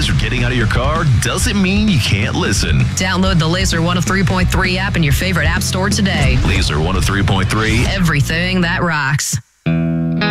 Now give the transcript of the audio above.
because you're getting out of your car doesn't mean you can't listen. Download the Laser 103.3 app in your favorite app store today. Laser 103.3. Everything that rocks.